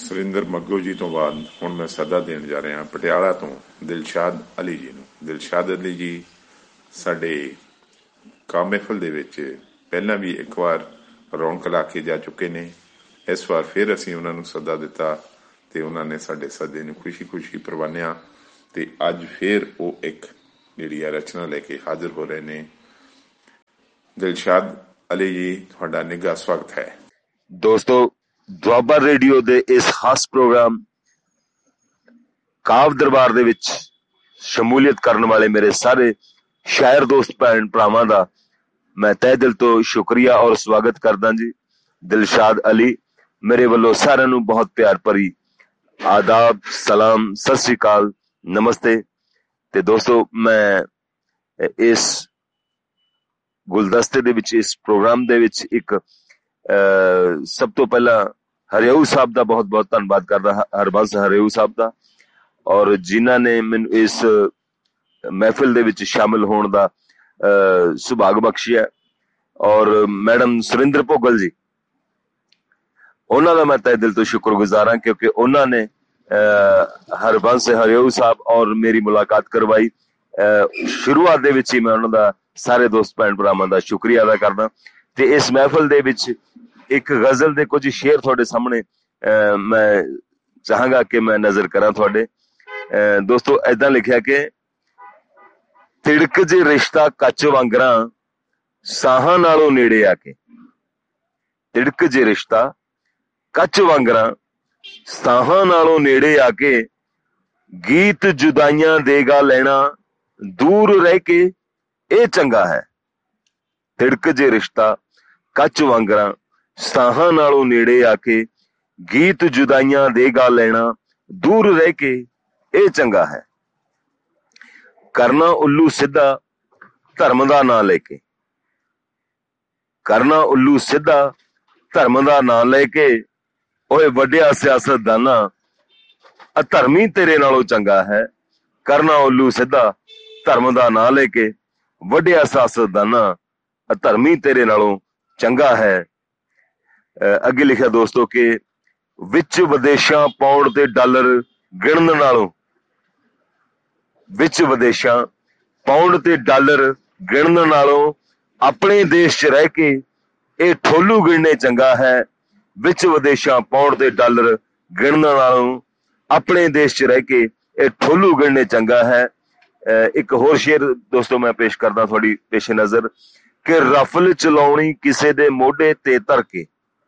ਸੁਰਿੰਦਰ ਮੱਗੂ ਜੀ ਤੋਂ ਬਾਅਦ ਹੁਣ ਮੈਂ ਸੱਦਾ ਦੇਣ ਜਾ ਰਿਹਾ ਪਟਿਆਲਾ ਤੋਂ ਦਿਲਸ਼ਾਦ ਅਲੀ ਜੀ ਨੂੰ। ਦਿਲਸ਼ਾਦ ਅਲੀ ਜੀ ਸਾਡੇ ਕਾਮ ਮਹਿਫਲ ਦੇ ਵਿੱਚ ਪਹਿਲਾਂ ਵੀ ਇੱਕ ਵਾਰ ਰੌਣਕ ਲਾ ਕੇ ਜਾ ਚੁੱਕੇ ਨੇ। ਇਸ ਵਾਰ ਫਿਰ ਅਸੀਂ ਉਹਨਾਂ ਨੂੰ ਸੱਦਾ ਦਿੱਤਾ ਅਤੇ ਉਹਨਾਂ ਨੇ ਸਾਡੇ ਸੱਦੇ ਨੂੰ ਖੁਸ਼ੀ ਖੁਸ਼ੀ ਪ੍ਰਵਾਨਿਆ ਅਤੇ ਅੱਜ ਫਿਰ ਉਹ ਇੱਕ ਜਿਹੜੀ ਆ ਰਚਨਾ ਲੈ ਕੇ ਹਾਜ਼ਰ ਹੋ ਰਹੇ ਨੇ। ਦਿਲਸ਼ਾਦ ਅਲੀ ਜੀ, ਤੁਹਾਡਾ ਨਿੱਘਾ ਸਵਾਗਤ ਹੈ। ਦੋਸਤੋ, ਦੁਆਬਾ ਰੇਡੀਓ ਦੇ ਇਸ ਖਾਸ ਪ੍ਰੋਗਰਾਮ ਕਾਵ ਦਰਬਾਰ ਦੇ ਵਿੱਚ ਸ਼ਮੂਲੀਅਤ ਕਰਨ ਵਾਲੇ ਮੇਰੇ ਸਾਰੇ ਸ਼ਾਇਰ ਦੋਸਤ ਭੈਣ ਭਰਾਵਾਂ ਦਾ ਮੈਂ ਤਹਿ ਦਿਲ ਤੋਂ ਸ਼ੁਕਰੀਆ ਔਰ ਸਵਾਗਤ ਕਰਦਾ ਜੀ। ਦਿਲਸ਼ਾਦ ਅਲੀ ਮੇਰੇ ਵੱਲੋਂ ਸਾਰਿਆਂ ਨੂੰ ਬਹੁਤ ਪਿਆਰ ਭਰੀ ਆਦਾਬ, ਸਲਾਮ, ਸਤਿ ਸ੍ਰੀ ਅਕਾਲ, ਨਮਸਤੇ। ਤੇ ਦੋਸਤੋ, ਮੈਂ ਇਸ ਗੁਲਦਸਤੇ ਦੇ ਵਿੱਚ, ਇਸ ਪ੍ਰੋਗਰਾਮ ਦੇ ਵਿੱਚ ਇੱਕ ਸਭ ਤੋਂ ਪਹਿਲਾਂ ਹਰਿਆਊ ਸਾਹਿਬ ਦਾ ਬਹੁਤ ਬਹੁਤ ਧੰਨਵਾਦ ਕਰਦਾ, ਹਰਬੰਸ ਹਰਿਆਊ ਸਾਹਿਬ ਦਾ, ਔਰ ਜਿਨ੍ਹਾਂ ਨੇ ਮੈਨੂੰ ਇਸ ਮਹਿਫਿਲ ਦੇ ਵਿੱਚ ਸ਼ਾਮਿਲ ਹੋਣ ਦਾ ਸੁਭਾਗ ਬਖਸ਼ਿਆ, ਔਰ ਮੈਡਮ ਸੁਰਿੰਦਰ ਭੋਗਲ ਜੀ, ਉਹਨਾਂ ਦਾ ਮੈਂ ਤਹਿ ਦਿਲ ਤੋਂ ਸ਼ੁਕਰਗੁਜ਼ਾਰ ਹਾਂ ਕਿਉਂਕਿ ਉਹਨਾਂ ਨੇ ਹਰਬੰਸ ਹਰਿਆਊ ਸਾਹਿਬ ਔਰ ਮੇਰੀ ਮੁਲਾਕਾਤ ਕਰਵਾਈ। ਸ਼ੁਰੂਆਤ ਦੇ ਵਿੱਚ ਹੀ ਮੈਂ ਉਹਨਾਂ ਦਾ ਸਾਰੇ ਦੋਸਤ ਭੈਣ ਭਰਾਵਾਂ ਦਾ ਸ਼ੁਕਰੀਆ ਅਦਾ ਕਰਦਾ। ਤੇ ਇਸ ਮਹਿਫਲ ਦੇ ਵਿੱਚ ਇੱਕ ਗਜ਼ਲ ਦੇ ਕੁਝ ਸ਼ੇਰ ਤੁਹਾਡੇ ਸਾਹਮਣੇ ਮੈਂ ਚਾਹਾਂਗਾ ਕਿ ਮੈਂ ਨਜ਼ਰ ਕਰਾਂ ਤੁਹਾਡੇ। ਦੋਸਤੋ, ਏਦਾਂ ਲਿਖਿਆ ਕਿ ਤਿੜਕ ਜੇ ਰਿਸ਼ਤਾ ਕੱਚ ਵਾਂਗਰਾਂ ਸਾਹਾਂ ਨਾਲੋਂ ਨੇੜੇ ਆ ਕੇ, ਤਿੜਕ ਜੇ ਰਿਸ਼ਤਾ ਕੱਚ ਵਾਂਗਰਾਂ ਸਾਹਾਂ ਨਾਲੋਂ ਨੇੜੇ ਆ ਕੇ, ਗੀਤ ਜੁਦਾਈਆਂ ਦੇਗਾ ਲੈਣਾ ਦੂਰ ਰਹਿ ਕੇ ਇਹ ਚੰਗਾ ਹੈ। ਤਿੜਕ ਜੇ ਰਿਸ਼ਤਾ ਕੱਚ ਵਾਂਗਰਾਂ ਸਾਹਾਂ ਨਾਲੋਂ ਨੇੜੇ ਆ ਕੇ, ਗੀਤ ਜੁਦਾਈਆਂ ਦੇਗਾ ਲੈਣਾ ਦੂਰ ਰਹਿ ਕੇ ਇਹ ਚੰਗਾ ਹੈ। ਕਰਨਾ ਉੱਲੂ ਸਿੱਧਾ ਧਰਮ ਦਾ ਨਾਂ ਲੈ ਕੇ, ਕਰਨਾ ਉੱਲੂ ਸਿੱਧਾ ਧਰਮ ਦਾ ਨਾਂ ਲੈ ਕੇ, ਓਏ ਵੱਡਿਆ ਸਿਆਸਤਦਾਨਾ ਅਧਰਮੀ ਤੇਰੇ ਨਾਲੋਂ ਚੰਗਾ ਹੈ। ਕਰਨਾ ਉੱਲੂ ਸਿੱਧਾ ਧਰਮ ਦਾ ਨਾਂ ਲੈ ਕੇ, ਵੱਡਿਆ ਸਿਆਸਤਦਾਨਾ ਅਧਰਮੀ ਤੇਰੇ ਨਾਲੋਂ ਚੰਗਾ ਹੈ। ਅੱਗੇ ਲਿਖਿਆ ਦੋਸਤੋ ਕਿ ਵਿੱਚ ਵਿਦੇਸ਼ਾਂ ਪਾਉਂਡ ਤੇ ਡਾਲਰ ਗਿਣਨ ਨਾਲੋਂ, ਵਿੱਚ ਵਿਦੇਸ਼ਾਂ ਪਾਉਂਡ ਤੇ ਡਾਲਰ ਗਿਣਨ ਨਾਲੋਂ ਆਪਣੇ ਦੇਸ਼ 'ਚ ਰਹਿ ਕੇ ਇਹ ਠੋਲੂ ਗਿਣਨੇ ਚੰਗਾ ਹੈ। ਵਿੱਚ ਵਿਦੇਸ਼ਾਂ ਪਾਉਂਡ ਤੇ ਡਾਲਰ ਗਿਣਨ ਨਾਲੋਂ ਆਪਣੇ ਦੇਸ਼ 'ਚ ਰਹਿ ਕੇ ਇਹ ਠੋਲੂ ਗਿਣਨੇ ਚੰਗਾ ਹੈ। ਇੱਕ ਹੋਰ ਸ਼ੇਰ ਦੋਸਤੋ ਮੈਂ ਪੇਸ਼ ਕਰਦਾ ਤੁਹਾਡੀ ਪੇਸ਼ ਨਜ਼ਰ ਕਿ ਰਫਲ ਚਲਾਉਣੀ ਕਿਸੇ ਦੇ ਮੋਢੇ ਤੇ ਧਰ ਕੇ,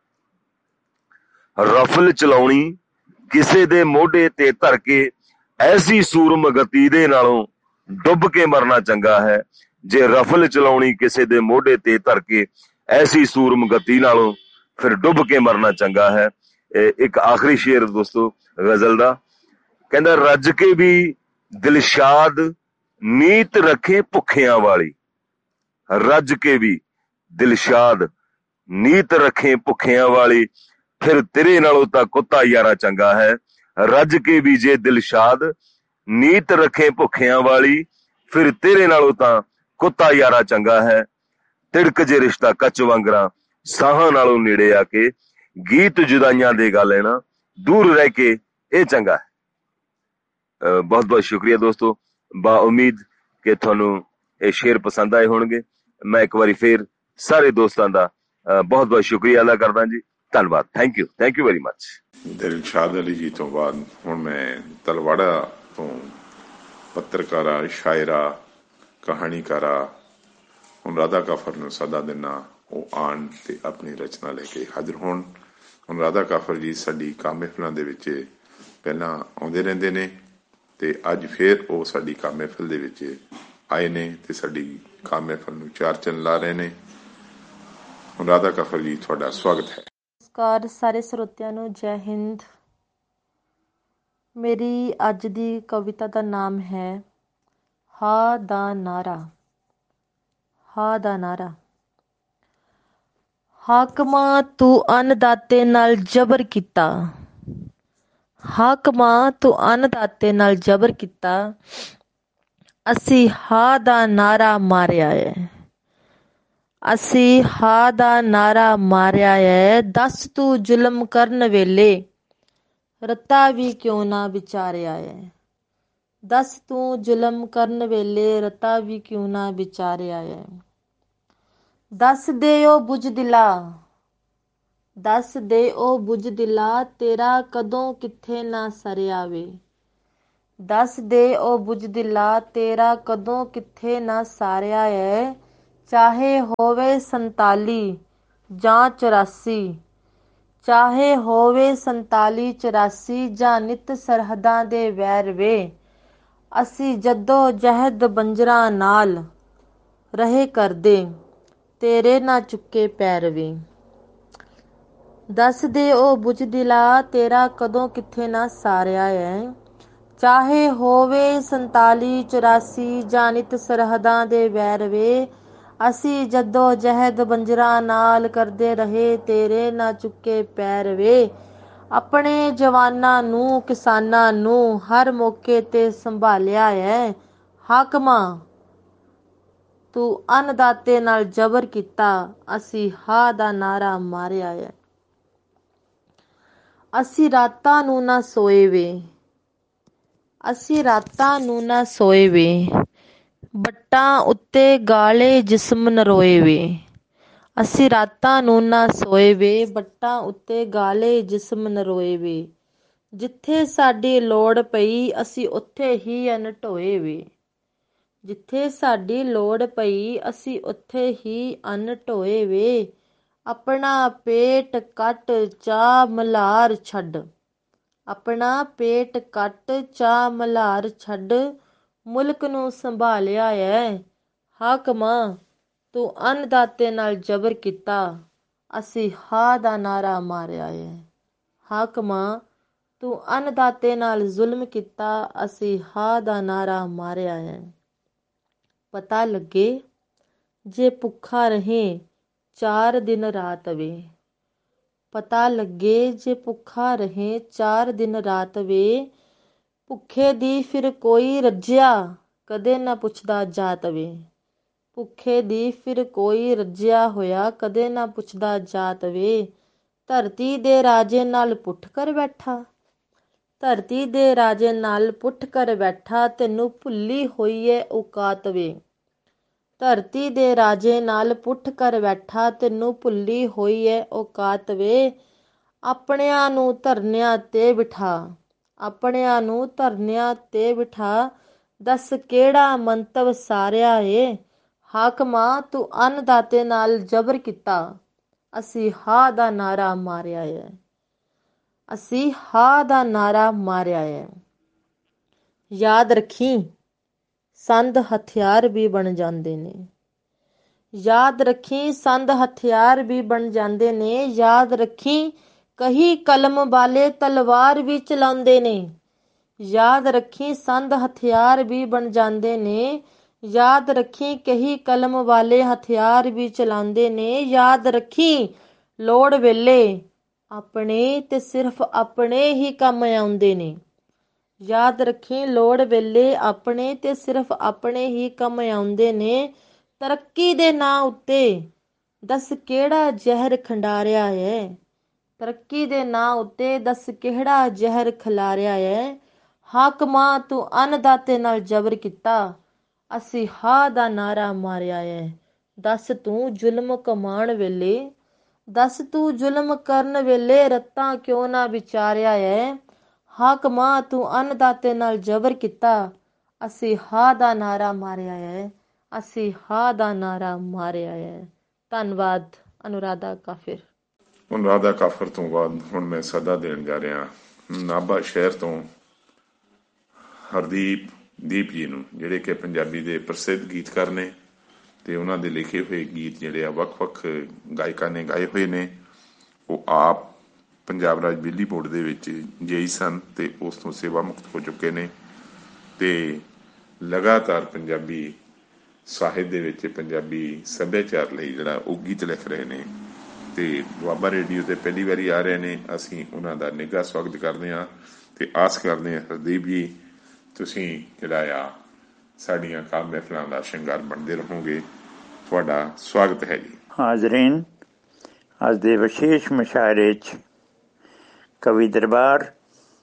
ਰਫਲ ਚਲਾਉਣੀ ਕਿਸੇ ਦੇ ਮੋਢੇ ਤੇ ਧਰ ਕੇ, ਐਸੀ ਸੂਰਮ ਗਤੀ ਦੇ ਨਾਲੋਂ ਡੁੱਬ ਕੇ ਮਰਨਾ ਚੰਗਾ ਹੈ। ਜੇ ਰਫਲ ਚਲਾਉਣੀ ਕਿਸੇ ਦੇ ਮੋਢੇ ਤੇ ਧਰ ਕੇ, ਐਸੀ ਸੂਰਮ ਗਤੀ ਨਾਲੋਂ ਫਿਰ ਡੁੱਬ ਕੇ ਮਰਨਾ ਚੰਗਾ ਹੈ। ਇੱਕ ਆਖਰੀ ਸ਼ੇਰ ਦੋਸਤੋ ਗਜ਼ਲ ਦਾ, ਕਹਿੰਦਾ ਰੱਜ ਕੇ ਵੀ ਦਿਲਸ਼ਾਦ ਨੀਤ ਰੱਖੇ ਭੁੱਖਿਆਂ ਵਾਲੀ, ਰੱਜ ਕੇ ਵੀ ਦਿਲਸ਼ਾਦ ਨੀਤ ਰੱਖੇ ਭੁੱਖਿਆਂ ਵਾਲੀ, ਫਿਰ ਤੇਰੇ ਨਾਲੋਂ ਤਾਂ ਕੁੱਤਾ ਯਾਰਾ ਚੰਗਾ ਹੈ। ਰੱਜ ਕੇ ਵੀ ਜੇ ਦਿਲਸ਼ਾਦ ਨੀਤ ਰੱਖੇ ਭੁੱਖਿਆਂ ਵਾਲੀ, ਫਿਰ ਤੇਰੇ ਨਾਲੋਂ ਤਾਂ ਕੁੱਤਾ ਯਾਰਾ ਚੰਗਾ ਹੈ। ਤਿੜਕ ਜੇ ਰਿਸ਼ਤਾ ਕੱਚ ਵਾਂਗਰਾਂ ਸਾਹਾਂ ਨਾਲੋਂ ਨੇੜੇ ਆ ਕੇ, ਗੀਤ ਜੁਦਾਈਆਂ ਦੇਗਾ ਲੈਣਾ ਦੂਰ ਰਹਿ ਕੇ ਇਹ ਚੰਗਾ ਹੈ। ਬਹੁਤ ਬਹੁਤ ਸ਼ੁਕਰੀਆ ਦੋਸਤੋ, ਬਾ ਉਮੀਦ ਕਿ ਤੁਹਾਨੂੰ ਇਹ ਸ਼ੇਰ ਪਸੰਦ ਆਏ ਹੋਣਗੇ। ਮੈਂ ਇੱਕ ਵਾਰੀ ਫੇਰ ਸਾਰੇ ਦੋਸਤਾਂ ਦਾ ਬਹੁਤ ਬਹੁਤ ਸ਼ੁਕਰੀਆ ਅਦਾ ਕਰਦਾ ਜੀ। ਧੰਨਵਾਦ। Thank you very much. Dilshad Ali ji ਤੋਂ ਬਾਅਦ ਹੁਣ ਮੈਂ ਤਲਵਾੜਾ ਤੋਂ ਪੱਤਰਕਾਰਾ, ਸ਼ਾਇਰਾ, ਕਹਾਣੀਕਾਰਾ ਹੁਣ ਰਾਧਾ ਕਾਫਰ ਨੂੰ ਸੱਦਾ ਦਿੰਦਾ, ਉਹ ਆਉਣ ਤੇ ਆਪਣੀ ਰਚਨਾ ਲੈ ਕੇ ਹਾਜ਼ਰ ਹੋਣ। ਹੁਣ ਰਾਧਾ ਕਾਫਰ ਜੀ ਸਾਡੀ ਕਾਮ ਮਹਿਫਲਾਂ ਦੇ ਵਿੱਚ ਪਹਿਲਾਂ ਆਉਂਦੇ ਰਹਿੰਦੇ ਨੇ ਤੇ ਅੱਜ ਫਿਰ ਉਹ ਸਾਡੀ ਕਾਮ ਮਹਿਫਲ ਦੇ ਵਿੱਚ ਆਏ ਨੇ ਤੇ ਸਾਡੀ ਕਾਮ ਮਹਿਫਲ ਨੂੰ ਚਾਰ ਚੰਨ ਲਾ ਰਹੇ ਨੇ। ਹੁਣ ਰਾਧਾ ਕਾਫਰ ਜੀ, ਤੁਹਾਡਾ ਸਵਾਗਤ ਹੈ। ਨਮਸਕਾਰ ਸਾਰੇ ਸਰੋਤਿਆਂ ਨੂੰ, ਜੈ ਹਿੰਦ। ਮੇਰੀ ਅੱਜ ਦੀ ਕਵਿਤਾ ਦਾ ਨਾਮ ਹੈ ਹਾ ਦਾ ਨਾਰਾ। ਹਾ ਦਾ ਨਾਰਾ। ਹਾਕਮਾਂ ਤੂੰ ਅੰਨਦਾਤੇ ਨਾਲ ਜਬਰ ਕੀਤਾ, ਹਾਕਮਾਂ ਤੂੰ ਅੰਨਦਾਤੇ ਨਾਲ ਜਬਰ ਕੀਤਾ, ਅਸੀਂ ਹਾ ਦਾ ਨਾਰਾ ਮਾਰਿਆ ਏ, ਅਸੀਂ ਹਾ ਦਾ ਨਾਰਾ ਮਾਰਿਆ ਏ। ਦੱਸ ਤੂੰ ਜ਼ੁਲਮ ਕਰਨ ਵੇਲੇ ਰਤਾ ਵੀ ਕਿਉਂ ਨਾ ਵਿਚਾਰਿਆ ਏ। ਦੱਸ ਤੂੰ ਜ਼ੁਲਮ ਕਰਨ ਵੇਲੇ ਰਤਾ ਵੀ ਕਿਉਂ ਨਾ ਵਿਚਾਰਿਆ ਏ। ਦੱਸ ਦੇ ਓ ਬੁਝ ਦਿਲਾ, ਦੱਸ ਦੇ ਓ ਬੁਝ ਦਿਲਾ, ਤੇਰਾ ਕਦੋਂ ਕਿੱਥੇ ਨਾ ਸਰਿਆ ਵੇ। ਦੱਸ ਦੇ ਓ ਬੁਝ ਦਿਲਾ, ਤੇਰਾ ਕਦੋਂ ਕਿੱਥੇ ਨਾ ਸਾਰਿਆ ਏ। ਚਾਹੇ ਹੋਵੇ 47 ਜਾਂ 84, ਚਾਹੇ ਹੋਵੇ 47 84, ਜਾਂ ਨਿਤ ਸਰਹੱਦਾਂ ਦੇ ਵੈਰ ਵੇ। ਅਸੀਂ ਜੱਦੋ ਜਹਿਦ ਬੰਜਰਾਂ ਨਾਲ ਰਹੇ ਕਰਦੇ, ਤੇਰੇ ਨਾ ਚੁੱਕੇ ਪੈਰ ਵੇ। ਦੱਸ ਦੇ ਓ ਬੁਝ ਦਿਲਾ, ਤੇਰਾ ਕਦੋਂ ਕਿੱਥੇ ਨਾ ਸਾਰਿਆ ਏ। ਚਾਹੇ ਹੋਵੇ 47 84, ਜਾਂ ਨਿਤ ਸਰਹੱਦਾਂ ਦੇ ਵੈਰ ਵੇ। ਅਸੀਂ ਜੱਦੋ ਜਹਿਦ ਬੰਜਰਾਂ ਨਾਲ ਕਰਦੇ ਰਹੇ, ਤੇਰੇ ਨਾ ਚੁੱਕੇ ਪੈਰ ਵੇ। ਆਪਣੇ ਜਵਾਨਾਂ ਨੂੰ ਕਿਸਾਨਾਂ ਨੂੰ ਹਰ ਮੌਕੇ ਤੇ ਸੰਭਾਲਿਆ ਏ। ਹਾਕਮਾਂ ਤੂੰ ਅੰਨਦਾਤੇ ਨਾਲ ਜ਼ਬਰ ਕੀਤਾ, ਅਸੀਂ ਹਾਂ ਦਾ ਨਾਰਾ ਮਾਰਿਆ ਏ। ਅਸੀਂ ਰਾਤਾਂ ਨੂੰ ਨਾ ਸੋਏ ਵੇ, ਅਸੀਂ ਰਾਤਾਂ ਨੂੰ ਨਾ ਸੋਏ ਵੇ। ਬੱਟਾਂ ਉੱਤੇ ਗਾਲੇ ਜਿਸਮ ਨਰੋਏ ਵੇ। ਅਸੀਂ ਰਾਤਾਂ ਨੂੰ ਨਾ ਸੋਏ ਵੇ, ਬੱਟਾਂ ਉੱਤੇ ਗਾਲੇ ਜਿਸਮ ਨਰੋਏ ਵੇ। ਜਿੱਥੇ ਸਾਡੀ ਲੋੜ ਪਈ ਅਸੀਂ ਉੱਥੇ ਹੀ ਅਨਢੋਏ ਵੇ। ਜਿੱਥੇ ਸਾਡੀ ਲੋੜ ਪਈ ਅਸੀਂ ਉੱਥੇ ਹੀ ਅਨਢੋਏ ਵੇ। ਆਪਣਾ ਪੇਟ ਕੱਟ ਚਾਹ ਮਲ੍ਹਾਰ ਛੱਡ, ਆਪਣਾ ਪੇਟ ਕੱਟ ਚਾਹ ਮਲ੍ਹਾਰ ਛੱਡ, ਮੁਲਕ ਨੂੰ ਸੰਭਾਲਿਆ ਏ। ਹਾਕਮਾਂ ਤੂੰ ਅੰਨਦਾਤੇ ਨਾਲ ਜ਼ਬਰ ਕੀਤਾ, ਅਸੀਂ ਹਾਂ ਦਾ ਨਾਰਾ ਮਾਰਿਆ ਏ। ਹਾਕਮਾਂ ਤੂੰ ਅੰਨਦਾਤੇ ਨਾਲ ਜ਼ੁਲਮ ਕੀਤਾ, ਅਸੀਂ ਹਾਂ ਦਾ ਨਾਰਾ ਮਾਰਿਆ ਏ। ਪਤਾ ਲੱਗੇ ਜੇ ਭੁੱਖਾ ਰਹੇ 4 ਦਿਨ ਰਾਤ ਵੇ। ਪਤਾ ਲੱਗੇ ਜੇ ਭੁੱਖਾ ਰਹੇ 4 ਦਿਨ ਰਾਤ ਵੇ। ਭੁੱਖੇ ਦੀ ਫਿਰ ਕੋਈ ਰੱਜਿਆ ਕਦੇ ਨਾ ਪੁੱਛਦਾ ਜਾਤ ਵੇ। ਭੁੱਖੇ ਦੀ ਫਿਰ ਕੋਈ ਰੱਜਿਆ ਹੋਇਆ ਕਦੇ ਨਾ ਪੁੱਛਦਾ ਜਾਤ ਵੇ। ਧਰਤੀ ਦੇ ਰਾਜੇ ਨਾਲ ਪੁੱਠ ਕਰ ਬੈਠਾ, ਧਰਤੀ ਦੇ ਰਾਜੇ ਨਾਲ ਪੁੱਠ ਕਰ ਬੈਠਾ, ਤੈਨੂੰ ਭੁੱਲੀ ਹੋਈ ਏ ਔਕਾਤ ਵੇ। ਧਰਤੀ ਦੇ ਰਾਜੇ ਨਾਲ ਪੁੱਠ ਕਰ ਬੈਠਾ, ਤੈਨੂੰ ਭੁੱਲੀ ਹੋਈ ਏ ਔਕਾਤ ਵੇ। ਆਪਣਿਆਂ ਨੂੰ ਧਰਨਿਆਂ ਤੇ ਬਿਠਾ, ਆਪਣਿਆਂ ਨੂੰ ਧਰਨਿਆਂ ਤੇ ਬਿਠਾ, ਦੱਸ ਕਿਹੜਾ ਮੰਤਵ ਸਾਰਿਆ ਏ। ਹਾਕਮਾਂ ਤੂੰ ਅੰਨਦਾਤੇ ਨਾਲ ਜ਼ਬਰ ਕੀਤਾ, ਅਸੀਂ ਹਾਂ ਦਾ ਨਾਰਾ ਮਾਰਿਆ ਏ। ਅਸੀਂ ਹਾਂ ਦਾ ਨਾਰਾ ਮਾਰਿਆ ਏ। ਯਾਦ ਰੱਖੀ ਸੰਦ ਹਥਿਆਰ ਵੀ ਬਣ ਜਾਂਦੇ ਨੇ, ਯਾਦ ਰੱਖੀ ਸੰਦ ਹਥਿਆਰ ਵੀ ਬਣ ਜਾਂਦੇ ਨੇ। ਯਾਦ ਰੱਖੀ ਕਹੀ ਕਲਮ ਵਾਲੇ ਤਲਵਾਰ ਵੀ ਚਲਾਉਂਦੇ ਨੇ। ਯਾਦ ਰੱਖੀ ਸੰਦ ਹਥਿਆਰ ਵੀ ਬਣ ਜਾਂਦੇ ਨੇ। ਯਾਦ ਰੱਖੀ ਕਹੀ ਕਲਮ ਵਾਲੇ ਹਥਿਆਰ ਵੀ ਚਲਾਉਂਦੇ ਨੇ। ਯਾਦ ਰੱਖੀ ਲੋੜ ਵੇਲੇ ਆਪਣੇ ਤੇ ਸਿਰਫ ਆਪਣੇ ਹੀ ਕੰਮ ਆਉਂਦੇ ਨੇ। ਯਾਦ ਰੱਖੀ ਲੋੜ ਵੇਲੇ ਆਪਣੇ ਤੇ ਸਿਰਫ ਆਪਣੇ ਹੀ ਕੰਮ ਆਉਂਦੇ ਨੇ। ਤਰੱਕੀ ਦੇ ਨਾਂ ਉੱਤੇ ਦੱਸ ਕਿਹੜਾ ਜ਼ਹਿਰ ਖੰਡਾਰਿਆ ਏ। ਤਰੱਕੀ ਦੇ ਨਾਂ ਉੱਤੇ ਦੱਸ ਕਿਹੜਾ ਜ਼ਹਿਰ ਖਿਲਾਰਿਆ ਏ। ਹਾਕਮਾਂ ਤੂੰ ਅੰਨਦਾਤੇ ਨਾਲ ਜ਼ਬਰ ਕੀਤਾ, ਅਸੀਂ ਹਾਂ ਦਾ ਨਾਰਾ ਮਾਰਿਆ ਏ। ਦੱਸ ਤੂੰ ਜ਼ੁਲਮ ਕਮਾਉਣ ਵੇਲੇ, ਦੱਸ ਤੂੰ ਜ਼ੁਲਮ ਕਰਨ ਵੇਲੇ ਰਤਾਂ ਕਿਉਂ ਨਾ ਵਿਚਾਰਿਆ ਏ। ਹਾਕਮਾਂ ਤੂੰ ਅੰਨਦਾਤੇ ਨਾਲ ਜ਼ਬਰ ਕੀਤਾ, ਅਸੀਂ ਹਾਂ ਦਾ ਨਾਰਾ ਮਾਰਿਆ ਏ। ਅਸੀਂ ਹਾਂ ਦਾ ਨਾਰਾ ਮਾਰਿਆ ਏ। ਧੰਨਵਾਦ। ਅਨੁਰਾਧਾ ਕਾਫਿਰ। ਅਨੁਰਾਧਾ ਕਾਫਿਰ ਤੋਂ ਬਾਅਦ ਹੁਣ ਮੈਂ ਸਦਾ ਦੇਣ ਜਾ ਰਿਹਾ ਨਾਭਾ ਸ਼ਹਿਰ ਤੋਂ ਹਰਦੀਪ ਦੀਪ ਜੀ ਨੂੰ, ਜਿਹੜੇ ਕਿ ਪੰਜਾਬੀ ਦੇ ਪ੍ਰਸਿੱਧ ਗੀਤਕਾਰ ਨੇ ਅਤੇ ਉਹਨਾਂ ਦੇ ਲਿਖੇ ਹੋਏ ਗੀਤ ਜਿਹੜੇ ਆ ਵੱਖ-ਵੱਖ ਗਾਇਕਾਂ ਨੇ ਗਾਏ ਹੋਏ ਨੇ। ਉਹ ਆਪ ਪੰਜਾਬ ਰਾਜ ਬਿਜਲੀ ਬੋਰਡ ਦੇ ਵਿੱਚ ਜੇਈ ਸਨ ਅਤੇ ਉਸ ਤੋਂ ਸੇਵਾ ਮੁਕਤ ਹੋ ਚੁੱਕੇ ਨੇ ਅਤੇ ਲਗਾਤਾਰ ਪੰਜਾਬੀ ਸਾਹਿਤ ਦੇ ਵਿੱਚ ਪੰਜਾਬੀ ਸੱਭਿਆਚਾਰ ਲਈ ਜਿਹੜਾ ਉਹ ਗੀਤ ਲਿਖ ਰਹੇ ਨੇ ਅਤੇ ਦੁਆਬਾ ਰੇਡੀਓ 'ਤੇ ਪਹਿਲੀ ਵਾਰੀ ਆ ਰਹੇ ਨੇ। ਅਸੀਂ ਉਹਨਾਂ ਦਾ ਨਿੱਘਾ ਸਵਾਗਤ ਕਰਦੇ ਹਾਂ ਅਤੇ ਆਸ ਕਰਦੇ ਹਾਂ ਹਰਦੀਪ ਜੀ ਤੁਸੀਂ ਜਿਹੜਾ ਆ ਸਾਡੀਆਂ ਕਾਵਿ ਮਹਿਫਲਾਂ ਦਾ ਸ਼ਿੰਗਾਰ ਬਣਦੇ ਰਹੋਗੇ। ਤੁਹਾਡਾ ਸਵਾਗਤ ਹੈ ਜੀ। ਹਾਜ਼ਰੀਨ, ਅੱਜ ਦੇ ਵਿਸ਼ੇਸ਼ ਮੁਸ਼ਾਇਰੇ 'ਚ ਕਵੀ ਦਰਬਾਰ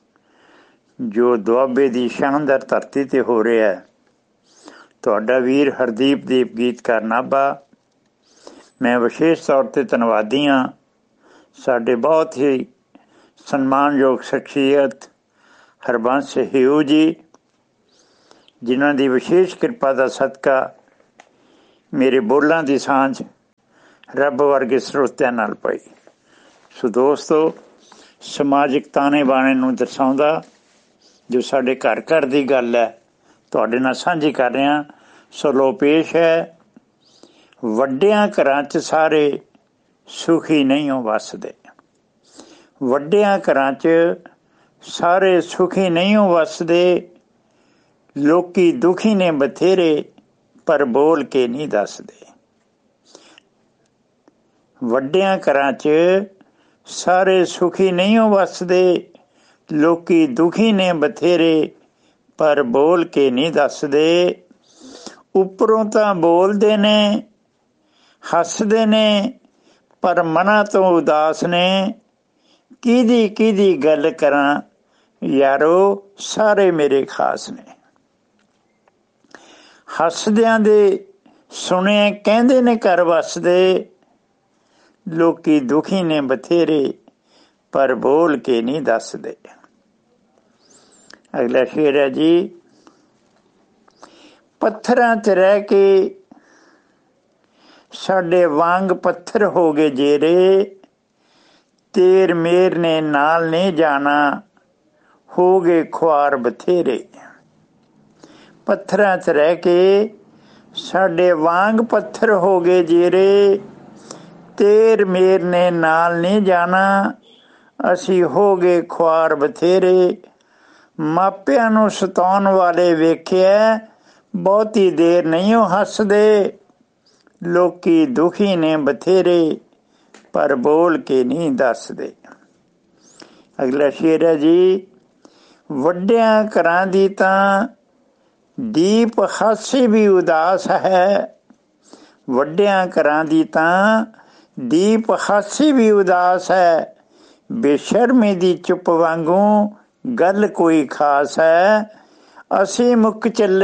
ਜੋ ਦੁਆਬੇ ਦੀ ਸ਼ਾਨਦਾਰ ਧਰਤੀ ਤੇ ਹੋ ਰਿਹਾ ਹੈ। ਤੁਹਾਡਾ ਵੀਰ ਹਰਦੀਪ ਦੀਪ ਗੀਤਕਾਰ ਨਾਭਾ। ਮੈਂ ਵਿਸ਼ੇਸ਼ ਤੌਰ ਤੇ ਧੰਨਵਾਦੀ ਹਾਂ ਸਾਡੇ ਬਹੁਤ ਹੀ ਸਨਮਾਨਯੋਗ ਸ਼ਖਸੀਅਤ ਹਰਬੰਸ ਹਿਊ ਜੀ, ਜਿਨ੍ਹਾਂ ਦੀ ਵਿਸ਼ੇਸ਼ ਕਿਰਪਾ ਦਾ ਸਦਕਾ ਮੇਰੇ ਬੋਲਾਂ ਦੀ ਸਾਂਝ ਰੱਬ ਵਰਗੇ ਸਰੋਤਿਆਂ ਨਾਲ ਪਈ। ਸੋ ਦੋਸਤੋ, ਸਮਾਜਿਕ ਤਾਣੇ ਬਾਣੇ ਨੂੰ ਦਰਸਾਉਂਦਾ ਜੋ ਸਾਡੇ ਘਰ ਘਰ ਦੀ ਗੱਲ ਹੈ ਤੁਹਾਡੇ ਨਾਲ ਸਾਂਝੀ ਕਰ ਰਿਹਾ। ਸੋ ਲੋ ਪੇਸ਼ ਹੈ, ਵੱਡਿਆਂ ਘਰਾਂ 'ਚ ਸਾਰੇ ਸੁਖੀ ਨਹੀਂ ਹੋ ਵਸਦੇ। ਵੱਡਿਆਂ ਘਰਾਂ 'ਚ ਸਾਰੇ ਸੁਖੀ ਨਹੀਂ ਹੋ ਵਸਦੇ, ਲੋਕੀ ਦੁਖੀ ਨੇ ਬਥੇਰੇ ਪਰ ਬੋਲ ਕੇ ਨਹੀਂ ਦੱਸਦੇ। ਵੱਡਿਆਂ ਘਰਾਂ 'ਚ ਸਾਰੇ ਸੁਖੀ ਨਹੀਂ ਹੋ ਵਸਦੇ, ਲੋਕੀ ਦੁਖੀ ਨੇ ਬਥੇਰੇ ਪਰ ਬੋਲ ਕੇ ਨਹੀਂ ਦੱਸਦੇ। ਉੱਪਰੋਂ ਤਾਂ ਬੋਲਦੇ ਨੇ, ਹੱਸਦੇ ਨੇ, ਪਰ ਮਨਾਂ ਤੋਂ ਉਦਾਸ ਨੇ। ਕਿਹਦੀ ਕਿਹਦੀ ਗੱਲ ਕਰਾਂ ਯਾਰੋ, ਸਾਰੇ ਮੇਰੇ ਖਾਸ ਨੇ। ਹੱਸਦਿਆਂ ਦੇ ਸੁਣਿਆ ਕਹਿੰਦੇ ਨੇ ਘਰ ਵਸਦੇ, ਲੋਕੀ ਦੁਖੀ ਨੇ ਬਥੇਰੇ ਪਰ ਬੋਲ ਕੇ ਨਹੀਂ ਦੱਸਦੇ। ਅਗਲਾ ਸ਼ੇਰ ਹੈ ਜੀ, ਪੱਥਰਾਂ 'ਚ ਰਹਿ ਕੇ ਸਾਡੇ ਵਾਂਗ ਪੱਥਰ ਹੋ ਗਏ ਜੇਰੇ, ਤੇਰ ਮੇਰ ਨੇ ਨਾਲ ਨਹੀਂ ਜਾਣਾ, ਹੋ ਗਏ ਖੁਆਰ ਬਥੇਰੇ। ਪੱਥਰਾਂ 'ਚ ਰਹਿ ਕੇ ਸਾਡੇ ਵਾਂਗ ਪੱਥਰ ਹੋ ਗਏ ਜੇਰੇ, ਤੇਰ ਮੇਰ ਨੇ ਨਾਲ ਨਹੀਂ ਜਾਣਾ, ਅਸੀਂ ਹੋ ਗਏ ਖੁਆਰ ਬਥੇਰੇ। ਮਾਪਿਆਂ ਨੂੰ ਸਤਾਉਣ ਵਾਲੇ ਵੇਖਿਆ, ਬਹੁਤੀ ਦੇਰ ਨਹੀਂ ਉਹ ਹੱਸਦੇ, ਲੋਕੀ ਦੁਖੀ ਨੇ ਬਥੇਰੇ ਪਰ ਬੋਲ ਕੇ ਨਹੀਂ ਦੱਸਦੇ। ਅਗਲਾ ਸ਼ੇਰ ਹੈ ਜੀ, ਵੱਡਿਆਂ ਘਰਾਂ ਦੀ ਤਾਂ ਦੀਪ ਹਾਸੀ ਵੀ ਉਦਾਸ ਹੈ। ਵੱਡਿਆਂ ਘਰਾਂ ਦੀ ਤਾਂ ਦੀਪ ਹਾਸੀ ਵੀ ਉਦਾਸ ਹੈ, ਬੇਸ਼ਰਮੀ ਦੀ ਚੁੱਪ ਵਾਂਗੂ ਗੱਲ ਕੋਈ ਖਾਸ ਹੈ। ਅਸੀਂ ਮੁੱਕ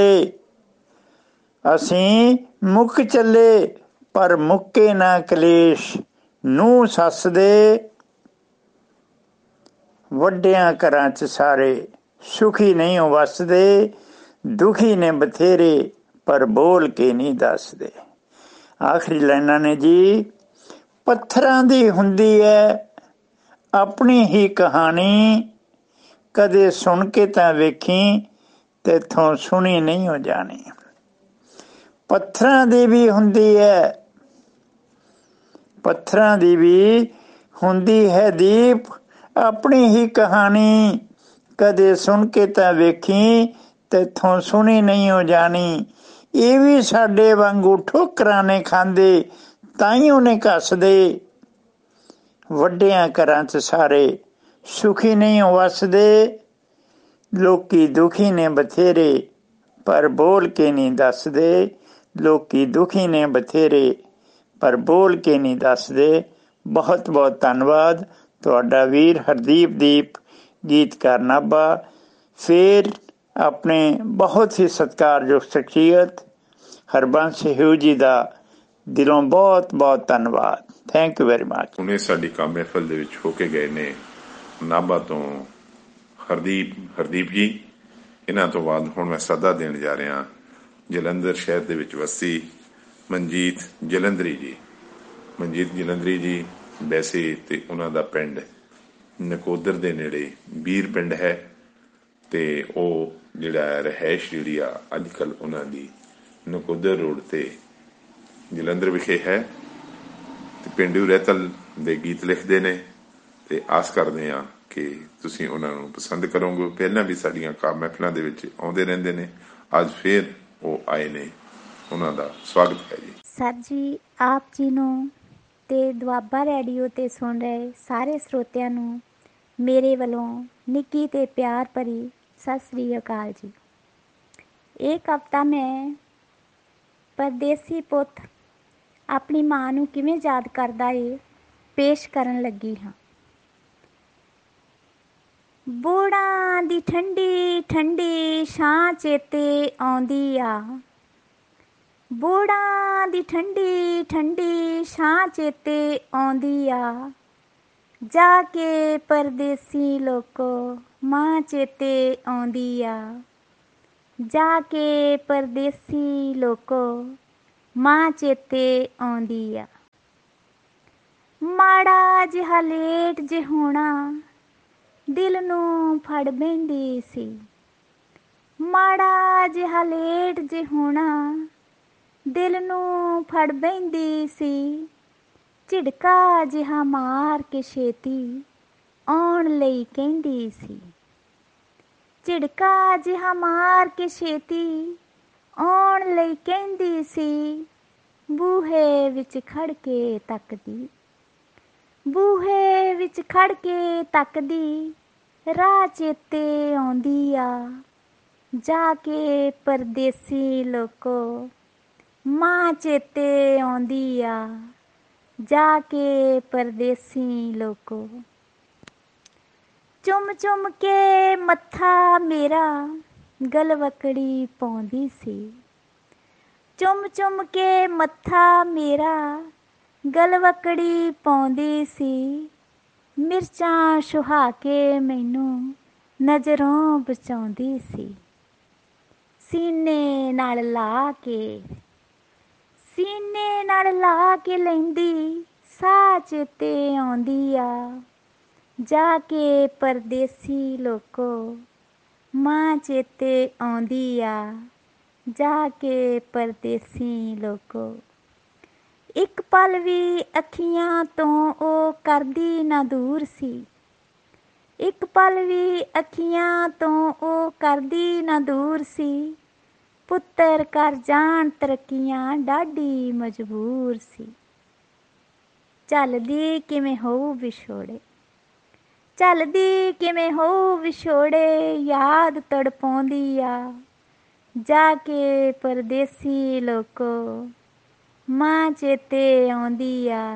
ਚੱਲੇ ਪਰ ਮੁੱਕੇ ਨਾ ਕਲੇਸ਼ ਨੂੰ ਸੱਸਦੇ। ਵੱਡਿਆਂ ਘਰਾਂ 'ਚ ਸਾਰੇ ਸੁਖੀ ਨਹੀਂ ਹੋ ਵਸਦੇ, ਦੁਖੀ ਨੇ ਬਥੇਰੇ ਪਰ ਬੋਲ ਕੇ ਨਹੀਂ ਦੱਸਦੇ। ਆਖਰੀ ਲਾਈਨਾਂ ਨੇ ਜੀ, ਪੱਥਰਾਂ ਦੀ ਹੁੰਦੀ ਹੈ ਆਪਣੀ ਹੀ ਕਹਾਣੀ, ਕਦੇ ਸੁਣ ਕੇ ਤਾਂ ਵੇਖੀ ਤੇਥੋਂ ਸੁਣੀ ਨਹੀਂ ਹੋ ਜਾਣੀ। ਪੱਥਰਾਂ ਦੀ ਵੀ ਹੁੰਦੀ ਹੈ, ਪੱਥਰਾਂ ਦੀ ਵੀ ਹੁੰਦੀ ਹੈ ਦੀਪ ਆਪਣੀ ਹੀ ਕਹਾਣੀ, ਕਦੇ ਸੁਣ ਕੇ ਤਾਂ ਵੇਖੀ ਤੇਥੋਂ ਸੁਣੀ ਨਹੀਂ ਹੋ ਜਾਣੀ। ਇਹ ਵੀ ਸਾਡੇ ਵਾਂਗੂ ਠੋਕਰਾਂ ਨੇ ਖਾਂਦੇ, ਤਾਈ ਉਹਨੇ ਕੱਸਦੇ। ਵੱਡਿਆਂ ਘਰਾਂ 'ਚ ਸਾਰੇ ਸੁਖੀ ਨਹੀਂ ਹੋ ਵਸਦੇ, ਲੋਕੀ ਦੁਖੀ ਨੇ ਬਥੇਰੇ ਪਰ ਬੋਲ ਕੇ ਨਹੀਂ ਦੱਸਦੇ। ਲੋਕੀ ਦੁਖੀ ਨੇ ਬਥੇਰੇ ਪਰ ਬੋਲ ਕੇ ਨਹੀਂ ਦੱਸਦੇ। ਬਹੁਤ ਬਹੁਤ ਧੰਨਵਾਦ ਤੁਹਾਡਾ ਵੀਰ ਹਰਦੀਪ ਦੀਪ ਗੀਤਕਾਰ ਨਾਭਾ। ਫਿਰ ਆਪਣੇ ਬਹੁਤ ਹੀ ਸਤਿਕਾਰਯੋਗ ਸ਼ਖਸੀਅਤ ਹਰਬੰਸ ਹਿਊ ਜੀ ਦਾ ਦਿਲੋਂ ਬਹੁਤ ਬਹੁਤ ਧੰਨਵਾਦ। Thank you very much. ਹੁਣੇ ਸਾਡੀ ਕੰਮ ਮਹਿਫਲ ਦੇ ਵਿੱਚ ਹੋ ਕੇ ਗਏ ਨੇ ਨਾਭਾ ਤੋਂ ਹਰਦੀਪ ਜੀ। ਇਹਨਾਂ ਤੋਂ ਬਾਅਦ ਹੁਣ ਮੈਂ ਸੱਦਾ ਦੇਣ ਜਾ ਰਿਹਾ ਜਲੰਧਰ ਸ਼ਹਿਰ ਦੇ ਵਿੱਚ ਵਸੀ ਮਨਜੀਤ ਜਲੰਧਰੀ ਜੀ। ਮਨਜੀਤ ਜਲੰਧਰੀ ਜੀ ਵੈਸੇ ਤੇ ਉਹਨਾਂ ਦਾ ਪਿੰਡ ਨਕੋਦਰ ਦੇ ਨੇੜੇ ਬੀਰ ਪਿੰਡ ਹੈ, ਤੇ ਉਹ ਜਿਹੜਾ ਰਿਹਾਇਸ਼ ਜਿਹੜੀ ਆ ਅੱਜ ਕੱਲ੍ਹ ਉਹਨਾਂ ਦੀ ਨਕੋਦਰ ਰੋਡ ਤੇ ਜਲੰਧਰ ਵਿਖੇ ਹੈ, ਤੇ ਪੇਂਡੂ ਰਹਿਤਲ ਦੇ ਗੀਤ ਲਿਖਦੇ ਨੇ, ਤੇ ਆਸ ਕਰਦੇ ਹਾਂ ਕਿ ਤੁਸੀਂ ਉਹਨਾਂ ਨੂੰ ਪਸੰਦ ਕਰੋਗੇ। ਪਹਿਲਾਂ ਵੀ ਸਾਡੀਆਂ ਕੰਮ ਮਹਿਫਲਾਂ ਦੇ ਵਿੱਚ ਆਉਂਦੇ ਰਹਿੰਦੇ ਨੇ, ਅੱਜ ਫਿਰ ਉਹ ਆਏ ਨੇ, ਉਹਨਾਂ ਦਾ ਸਵਾਗਤ ਹੈ ਜੀ। ਸਰ ਜੀ, ਆਪ ਜੀ ਨੂੰ ਤੇ ਦੁਆਬਾ ਰੇਡੀਓ ਤੇ ਸੁਣ ਰਹੇ ਸਾਰੇ ਸਰੋਤਿਆਂ ਨੂੰ ਮੇਰੇ ਵੱਲੋਂ ਨਿੱਕੀ ਤੇ ਪਿਆਰ ਭਰੀ ਸਤਿ ਸ੍ਰੀ ਅਕਾਲ ਜੀ। ਇਹ ਕਵਿਤਾ ਮੈਂ ਪਰਦੇਸੀ ਪੁੱਤ ਆਪਣੀ ਮਾਂ ਨੂੰ ਕਿਵੇਂ ਯਾਦ ਕਰਦਾ ਏ ਪੇਸ਼ ਕਰਨ ਲੱਗੀ ਹਾਂ। ਬੁੜਾ ਦੀ ਠੰਡੀ ਠੰਡੀ ਛਾਂ ਚੇਤੇ ਆਉਂਦੀ ਆ, ਬੋੜਾਂ ਦੀ ਠੰਡੀ ਠੰਡੀ ਛਾਂ ਚੇਤੇ ਆਉਂਦੀ ਆ, ਜਾ ਕੇ ਪਰਦੇਸੀ ਲੋਕੋ ਮਾਂ ਚੇਤੇ ਆਉਂਦੀ ਆ, ਜਾ ਕੇ ਪਰਦੇਸੀ ਲੋਕੋ ਮਾਂ ਚੇਤੇ ਆਉਂਦੀ ਆ। ਮਾੜਾ ਜਿਹਾ ਲੇਟ ਜੇ ਹੋਣਾ ਦਿਲ ਨੂੰ ਫੜ ਬਹਿੰਦੀ ਸੀ, ਮਾੜਾ ਜਿਹਾ ਲੇਟ ਜੇ ਹੋਣਾ ਦਿਲ ਨੂੰ ਫੜ ਬਹਿੰਦੀ ਸੀ, ਝਿੜਕਾ ਜਿਹਾ ਮਾਰ ਕੇ ਛੇਤੀ ਆਉਣ ਲਈ ਕਹਿੰਦੀ ਸੀ, ਝਿੜਕਾ ਜਿਹਾ ਮਾਰ ਕੇ ਛੇਤੀ ਆਉਣ ਲਈ ਕਹਿੰਦੀ ਸੀ, ਬੂਹੇ ਵਿੱਚ ਖੜ ਕੇ ਤੱਕਦੀ, ਬੂਹੇ ਵਿੱਚ ਖੜ ਕੇ ਤੱਕਦੀ, ਰਾਹ ਚੇਤੇ ਆਉਂਦੀ ਆ, ਜਾ ਕੇ ਪਰਦੇਸੀ ਲੋਕੋ ਮਾਂ ਚੇਤੇ ਆਉਂਦੀ ਆ, ਜਾ ਕੇ ਪਰਦੇਸੀ ਲੋਕੋ। ਚੁੰਮ ਚੁੰਮ ਕੇ ਮੱਥਾ ਮੇਰਾ ਗਲਵਕੜੀ ਪਾਉਂਦੀ ਸੀ, ਚੁੰਮ ਚੁੰਮ ਕੇ ਮੱਥਾ ਮੇਰਾ ਗਲਵਕੜੀ ਪਾਉਂਦੀ ਸੀ, ਮਿਰਚਾਂ ਛੁਹਾ ਕੇ ਮੈਨੂੰ ਨਜ਼ਰੋਂ ਬਚਾਉਂਦੀ ਸੀ, ਸੀਨੇ ਨਾਲ ਲਾ ਕੇ, ਸੀਨੇ ਨਾਲ ਲਾ ਕੇ ਲੈਂਦੀ ਸਾਹ ਚੇਤੇ ਆਉਂਦੀ ਆ, ਜਾ ਕੇ ਪਰਦੇਸੀ ਲੋਕੋ ਮਾਂ ਚੇਤੇ ਆਉਂਦੀ ਆ, ਜਾ ਕੇ ਪਰਦੇਸੀ ਲੋਕੋ। ਇੱਕ ਪਲ ਵੀ ਅੱਖੀਆਂ ਤੋਂ ਉਹ ਕਰਦੀ ਨਾ ਦੂਰ ਸੀ, ਇੱਕ ਪਲ ਵੀ ਅੱਖੀਆਂ ਤੋਂ ਉਹ ਕਰਦੀ ਨਾ ਦੂਰ ਸੀ, ਪੁੱਤਰ ਕਰ ਜਾਣ ਤਰੱਕੀਆਂ ਡਾਢੀ ਮਜਬੂਰ ਸੀ, ਚੱਲਦੀ ਕਿਵੇਂ ਹੋਊ ਵਿਛੋੜੇ, ਚੱਲਦੀ ਕਿਵੇਂ ਹੋਊ ਵਿਛੋੜੇ, ਯਾਦ ਤੜਪਾਉਂਦੀ ਆ, ਜਾ ਕੇ ਪਰਦੇਸੀ ਲੋਕੋ ਮਾਂ ਚੇਤੇ ਆਉਂਦੀ ਆ,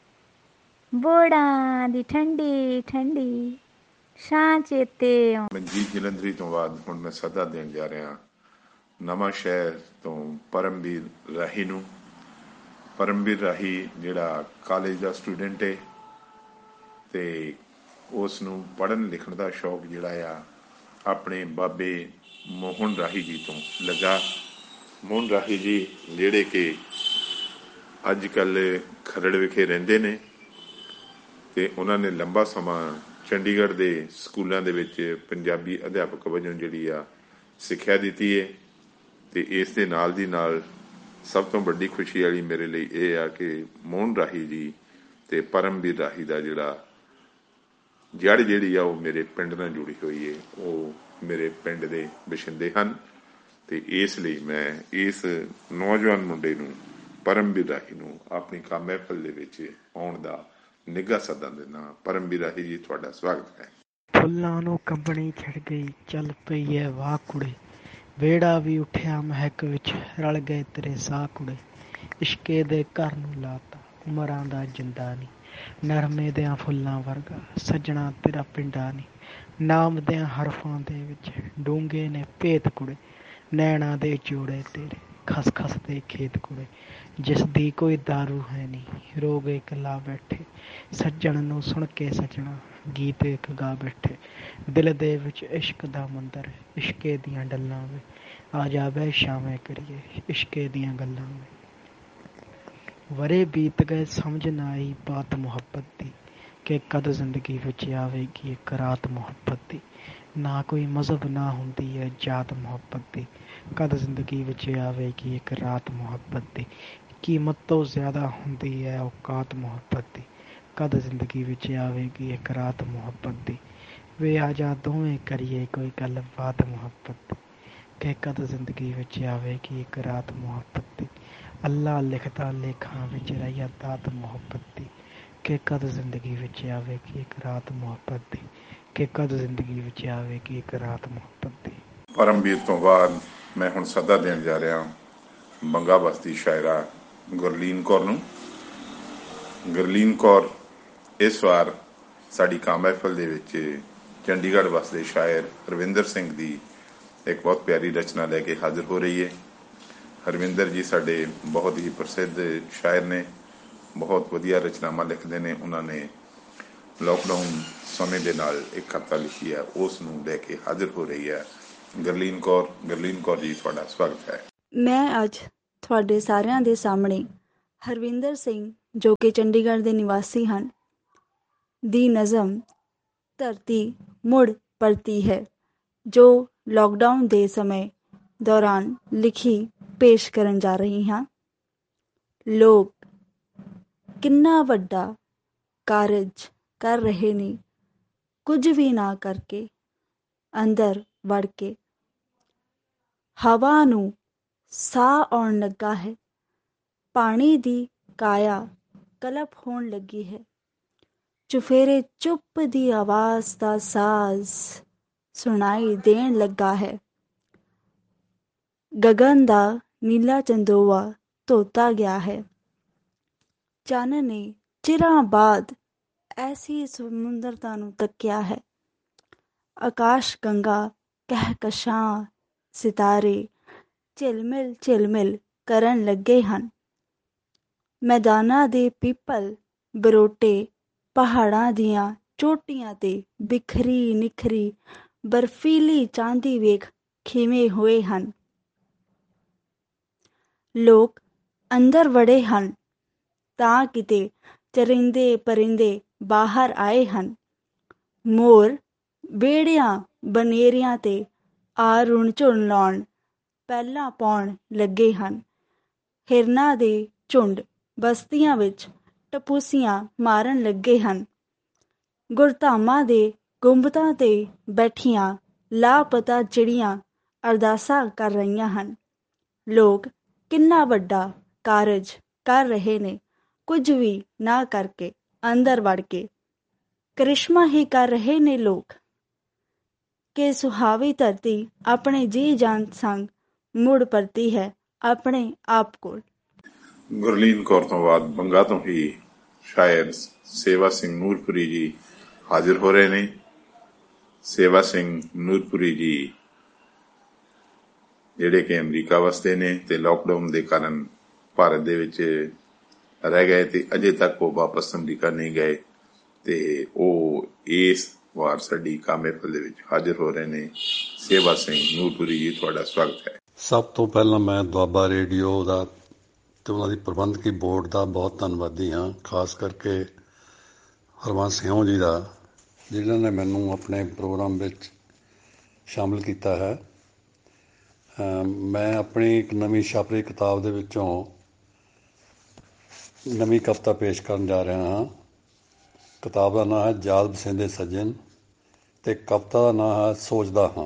ਬੋੜਾਂ ਦੀ ਠੰਡੀ ਠੰਡੀ ਛਾਂ ਚੇਤੇ ਆਉਂਦੀ। ਮਨਜੀਤ ਜਲੰਧਰੀ ਤੋਂ ਬਾਅਦ ਹੁਣ ਮੈਂ ਸੱਦਾ ਦੇਣ ਜਾ ਰਿਹਾ ਨਵਾਂ ਸ਼ਹਿਰ ਤੋਂ ਪਰਮਵੀਰ ਰਾਹੀ ਨੂੰ। ਪਰਮਵੀਰ ਰਾਹੀ ਜਿਹੜਾ ਕਾਲਜ ਦਾ ਸਟੂਡੈਂਟ ਹੈ ਤੇ ਉਸ ਨੂੰ ਪੜ੍ਹਨ ਲਿਖਣ ਦਾ ਸ਼ੌਕ ਜਿਹੜਾ ਆ ਆਪਣੇ ਬਾਬੇ ਮੋਹਨ ਰਾਹੀ ਜੀ ਤੋਂ ਲੱਗਾ। ਮੋਹਨ ਰਾਹੀ ਜੀ ਜਿਹੜੇ ਕਿ ਅੱਜ ਕੱਲ੍ਹ ਖਰੜ ਵਿਖੇ ਰਹਿੰਦੇ ਨੇ ਤੇ ਉਹਨਾਂ ਨੇ ਲੰਬਾ ਸਮਾਂ ਚੰਡੀਗੜ੍ਹ ਦੇ ਸਕੂਲਾਂ ਦੇ ਵਿੱਚ ਪੰਜਾਬੀ ਅਧਿਆਪਕ ਵਜੋਂ ਜਿਹੜੀ ਆ ਸਿੱਖਿਆ ਦਿੱਤੀ ਹੈ। ਤੇ ਇਸ ਦੇ ਨਾਲ ਦੀ ਨਾਲ ਸਭ ਤੋਂ ਵੱਡੀ ਖੁਸ਼ੀ ਵਾਲੀ ਮੇਰੇ ਲਈ ਇਹ ਆ ਕਿ ਮੋਹਨ ਰਾਹੀ ਜੀ ਤੇ ਪਰਮਵੀਰ ਰਾਹੀ ਦਾ ਜਿਹੜਾ ਜੜ ਜਿਹੜੀ ਆ ਉਹ ਮੇਰੇ ਪਿੰਡ ਨਾਲ ਜੁੜੀ ਹੋਈ ਹੈ, ਉਹ ਮੇਰੇ ਪਿੰਡ ਦੇ ਵਸਿੰਦੇ ਹਨ। ਤੇ ਇਸ ਲਈ ਮੈਂ ਇਸ ਨੌਜਵਾਨ ਮੁੰਡੇ ਨੂੰ ਪਰਮਵੀਰ ਰਾਹੀ ਨੂੰ ਆਪਣੀ ਕੰਮ ਮਹਿਫਲ ਦੇ ਵਿੱਚ ਆਉਣ ਦਾ ਨਿੱਘਾ ਸੱਦਾ ਦਿੰਦਾ। ਪਰਮਵੀਰ ਰਾਹੀ ਜੀ ਤੁਹਾਡਾ ਸਵਾਗਤ ਹੈ। ਫੁੱਲਾਂ ਨੂੰ ਕੰਬਣੀ ਛਿੜ ਗਈ, ਚੱਲ ਪਈ ਐ ਵਾਹ ਕੁੜੇ, ਵਿਹੜਾ ਵੀ ਉੱਠਿਆ ਮਹਿਕ ਵਿੱਚ, ਰਲ ਗਏ ਤੇਰੇ ਸਾਹ ਕੁੜੇ, ਇਸ਼ਕੇ ਦੇ ਘਰ ਨੂੰ ਲਾਤਾ ਉਮਰਾਂ ਦਾ ਜਿੰਦਾ ਨੀ, ਨਰਮੇ ਦਿਆਂ ਫੁੱਲਾਂ ਵਰਗਾ ਸੱਜਣਾ ਤੇਰਾ ਪਿੰਡਾ ਨੀ, ਨਾਮ ਦਿਆਂ ਹਰਫਾਂ ਦੇ ਵਿੱਚ ਡੂੰਘੇ ਨੇ ਭੇਤ ਕੁੜੇ, ਨੈਣਾ ਦੇ ਜੋੜੇ ਤੇਰੇ ਖਸ ਦੇ ਖੇਤ ਕੁੜੇ, ਜਿਸ ਦੀ ਕੋਈ ਦਾਰੂ ਹੈ ਨਹੀਂ ਰੋਗ ਇਕੱਲਾ ਬੈਠੇ, ਸੱਜਣ ਨੂੰ ਸੁਣ ਕੇ ਸੱਜਣਾ ਗੀਤ ਇੱਕ ਗਾ ਬੈਠੇ, ਦਿਲ ਦੇ ਵਿੱਚ ਇਸ਼ਕ ਦਾ ਮੰਦਰ ਇਸ਼ਕੇ ਦੀਆਂ ਡੱਲਾਂ ਵੇ, ਆ ਜਾ ਬਹਿ ਸ਼ਾਵੇਂ ਕਰੀਏ ਇਸ਼ਕੇ ਦੀਆਂ ਗੱਲਾਂ ਵੇ। ਵਰੇ ਬੀਤ ਗਏ ਸਮਝ ਨਾ ਆਈ ਬਾਤ ਮੁਹੱਬਤ ਦੀ, ਕਿ ਕਦ ਜ਼ਿੰਦਗੀ ਵਿੱਚ ਆਵੇਗੀ ਇੱਕ ਰਾਤ ਮੁਹੱਬਤ ਦੀ, ਨਾ ਕੋਈ ਮਜ਼ਹਬ ਨਾ ਹੁੰਦੀ ਹੈ ਜਾਤ ਮੁਹੱਬਤ ਦੀ, ਕਦ ਜ਼ਿੰਦਗੀ ਵਿੱਚ ਆਵੇਗੀ ਇੱਕ ਰਾਤ ਮੁਹੱਬਤ ਦੀ, ਕੀਮਤ ਤੋਂ ਜ਼ਿਆਦਾ ਹੁੰਦੀ ਹੈ ਔਕਾਤ ਮੁਹੱਬਤ ਦੀ, ਕਦ ਜ਼ਿੰਦਗੀ ਵਿੱਚ ਆਵੇਗੀ ਇੱਕ ਰਾਤ ਮੁਹੱਬਤ ਦੀ, ਵੇ ਆ ਜਾ ਦੋਵੇਂ ਕਰੀਏ ਕੋਈ ਗੱਲ ਬਾਤ ਮੁਹੱਬਤ ਦੀ, ਕਿ ਕਦ ਜ਼ਿੰਦਗੀ ਵਿੱਚ ਆਵੇਗੀ ਇੱਕ ਰਾਤ ਮੁਹੱਬਤ ਦੀ, ਅੱਲਾ ਲਿਖਦਾ ਲੇਖਾਂ ਵਿੱਚ ਰਹੀ ਦਾਤ ਮੁਹੱਬਤ ਦੀ, ਕਿ ਕਦ ਜ਼ਿੰਦਗੀ ਵਿੱਚ ਆਵੇਗੀ ਇੱਕ ਰਾਤ ਮੁਹੱਬਤ ਦੀ, ਕਿ ਕਦ ਜ਼ਿੰਦਗੀ ਵਿੱਚ ਆਵੇਗੀ ਇੱਕ ਰਾਤ ਮੁਹੱਬਤ ਦੀ। ਪਰਮਵੀਰ ਤੋਂ ਬਾਅਦ ਮੈਂ ਹੁਣ ਸੱਦਾ ਦੇਣ ਜਾ ਰਿਹਾ ਬੰਗਾ ਬਸਤੀ ਸ਼ਾਇਰਾ ਗੁਰਲੀਨ ਕੌਰ ਨੂੰ। ਗੁਰਲੀਨ ਕੌਰ ਇਸ ਵਾਰ ਸਾਡੀ ਕੰਮ ਮਹਿਫਲ ਦੇ ਵਿੱਚ ਚੰਡੀਗੜ੍ਹ ਵਸਦੇ ਸ਼ਾਇਰ ਹਰਵਿੰਦਰ ਸਿੰਘ ਦੀ ਇੱਕ ਬਹੁਤ ਪਿਆਰੀ ਰਚਨਾ ਲੈ ਕੇ ਹਾਜ਼ਰ ਹੋ ਰਹੀ ਹੈ। ਹਰਵਿੰਦਰ ਜੀ ਸਾਡੇ ਬਹੁਤ ਹੀ ਪ੍ਰਸਿੱਧ ਸ਼ਾਇਰ ਨੇ, ਬਹੁਤ ਵਧੀਆ ਰਚਨਾਵਾਂ ਲਿਖਦੇ ਨੇ। ਉਹਨਾਂ ਨੇ ਲੋਕਡਾਊਨ ਸਮੇਂ ਦੇ ਨਾਲ ਇੱਕ ਕਵਿਤਾ ਲਿਖੀ ਹੈ, ਉਸ ਨੂੰ ਲੈ ਕੇ ਹਾਜ਼ਰ ਹੋ ਰਹੀ ਹੈ ਗੁਰਲੀਨ ਕੌਰ ਜੀ, ਤੁਹਾਡਾ ਸਵਾਗਤ ਹੈ। ਮੈਂ ਅੱਜ ਤੁਹਾਡੇ ਸਾਰਿਆਂ ਦੇ ਸਾਹਮਣੇ ਹਰਵਿੰਦਰ ਸਿੰਘ, ਜੋ ਕਿ ਚੰਡੀਗੜ੍ਹ ਦੇ ਨਿਵਾਸੀ ਹਨ, ਦੀ ਨਜ਼ਮ ਧਰਤੀ ਮੁੜ ਪਰਤੀ ਹੈ, ਜੋ ਲਾਕਡਾਊਨ ਦੇ ਸਮੇਂ ਦੌਰਾਨ ਲਿਖੀ ਪੇਸ਼ ਕਰਨ ਜਾ ਰਹੀ ਹਾਂ। ਲੋਕ ਕਿੰਨਾ ਵੱਡਾ ਕਾਰਜ ਕਰ ਰਹੇ ਨੇ, ਕੁਝ ਵੀ ਨਾ ਕਰਕੇ, ਅੰਦਰ ਵੜ ਕੇ। ਹਵਾ ਨੂੰ ਸਾਹ ਆਉਣ ਲੱਗਾ ਹੈ, ਪਾਣੀ ਦੀ ਕਾਇਆ ਕਲਪ ਹੋਣ ਲੱਗੀ ਹੈ। ਚੁਫੇਰੇ ਚੁੱਪ ਦੀ ਆਵਾਜ਼ ਦਾ ਸਾਜ਼ ਸੁਣਾਈ ਦੇਣ ਲੱਗਾ ਹੈ। ਗਗਨ ਦਾ ਨੀਲਾ ਚੰਦੋਆ ਧੋਤਾ ਗਿਆ ਹੈ। ਚੰਨ ਨੇ ਚਿਰਾਂ ਬਾਅਦ ਐਸੀ ਸਮੁੰਦਰਤਾ ਨੂੰ ਤੱਕਿਆ ਹੈ। ਆਕਾਸ਼ ਗੰਗਾ ਕਹਿਕਸ਼ਾਂ ਸਿਤਾਰੇ ਝਿਲਮਿਲ ਕਰਨ ਲੱਗੇ ਹਨ। ਮੈਦਾਨਾਂ ਦੇ ਪੀਪਲ ਬਰੋਟੇ ਪਹਾੜਾਂ ਦੀਆਂ ਚੋਟੀਆਂ ਤੇ ਬਿਖਰੀ ਨਿਖਰੀ ਬਰਫੀਲੀ ਚਾਂਦੀ ਵੇਖ ਖਿਵੇਂ ਹੋਏ ਹਨ। ਲੋਕ ਅੰਦਰ ਵੜੇ ਹਨ ਤਾਂ ਕਿਤੇ ਚਰਿੰਦੇ ਪਰਿੰਦੇ ਬਾਹਰ ਆਏ ਹਨ। ਮੋਰ ਵਿਹੜਿਆਂ ਬਨੇਰਿਆਂ ਤੇ ਆ ਰੁਣ ਝੁਣ ਲਾਉਣ ਪਹਿਲਾਂ ਪਾਉਣ ਲੱਗੇ ਹਨ। ਹਿਰਨਾਂ ਦੇ ਝੁੰਡ ਬਸਤੀਆਂ ਵਿੱਚ ਟਪੂਸੀਆਂ ਮਾਰਨ ਲੱਗੇ ਹਨ। ਗੁਰਧਾਮਾਂ ਦੇ ਗੁੰਬਦਾਂ ਤੇ ਬੈਠੀਆਂ ਲਾਪਤਾ ਚਿੜੀਆਂ ਅਰਦਾਸਾਂ ਕਰ ਰਹੀਆਂ ਹਨ। ਲੋਕ ਕਿੰਨਾ ਵੱਡਾ ਕਾਰਜ ਕਰ ਰਹੇ ਨੇ, ਕੁਝ ਵੀ ਨਾ ਕਰਕੇ, ਅੰਦਰ ਵੜ ਕੇ। ਕਰਿਸ਼ਮਾ ਹੀ ਕਰ ਰਹੇ ਨੇ ਲੋਕ ਕਿ ਸੁਹਾਵੀ ਧਰਤੀ ਆਪਣੇ ਜੀ ਜਾਨ ਸੰਗ ਮੁੜ ਪਰਤੀ ਹੈ ਆਪਣੇ ਆਪ ਕੋਲ। ਗੁਰਲੀਨ ਕੌਰ ਤੋਂ ਬਾਅਦ ਬੰਗਾ ਤੋਂ ਹੀ ਸ਼ਾਇਰ ਸੇਵਾ ਸਿੰਘ ਨੂਰਪੁਰੀ ਜੀ ਹਾਜ਼ਰ ਹੋ ਰਹੇ ਨੇ। ਸੇਵਾ ਸਿੰਘ ਨੂਰਪੁਰੀ ਜੀ ਜਿਹੜੇ ਕਿ ਅਮਰੀਕਾ ਵਸਦੇ ਨੇ ਤੇ ਲਾਕਡਾਊਨ ਦੇ ਕਾਰਨ ਭਾਰਤ ਦੇ ਵਿੱਚ ਰਹਿ ਗਏ ਤੇ ਅਜੇ ਤੱਕ ਉਹ ਵਾਪਸ ਅਮਰੀਕਾ ਨਹੀਂ ਗਏ, ਤੇ ਉਹ ਇਸ ਵਾਰ ਸਾਡੀ ਕਾਮੇਫਲ ਦੇ ਵਿੱਚ ਹਾਜ਼ਰ ਹੋ ਰਹੇ ਨੇ। ਸੇਵਾ ਸਿੰਘ ਨੂਰਪੁਰੀ ਜੀ, ਤੁਹਾਡਾ ਸਵਾਗਤ ਹੈ। ਸਭ ਤੋਂ ਪਹਿਲਾਂ ਮੈਂ ਦੁਆਬਾ ਰੇਡੀਓ ਦਾ ਤੇ ਉਹਨਾਂ ਦੀ ਪ੍ਰਬੰਧਕੀ ਬੋਰਡ ਦਾ ਬਹੁਤ ਧੰਨਵਾਦੀ ਹਾਂ, ਖਾਸ ਕਰਕੇ ਹਰਵੰਸ ਸਿੰਘ ਜੀ ਦਾ, ਜਿਨ੍ਹਾਂ ਨੇ ਮੈਨੂੰ ਆਪਣੇ ਪ੍ਰੋਗਰਾਮ ਵਿੱਚ ਸ਼ਾਮਲ ਕੀਤਾ ਹੈ। ਮੈਂ ਆਪਣੀ ਇੱਕ ਨਵੀਂ ਛਪ ਰਹੀ ਕਿਤਾਬ ਦੇ ਵਿੱਚੋਂ ਨਵੀਂ ਕਵਿਤਾ ਪੇਸ਼ ਕਰਨ ਜਾ ਰਿਹਾ ਹਾਂ। ਕਿਤਾਬ ਦਾ ਨਾਂ ਹੈ ਯਾਦ ਵਸੇਂਦੇ ਸੱਜਣ ਅਤੇ ਕਵਿਤਾ ਦਾ ਨਾਂ ਹੈ ਸੋਚਦਾ ਹਾਂ।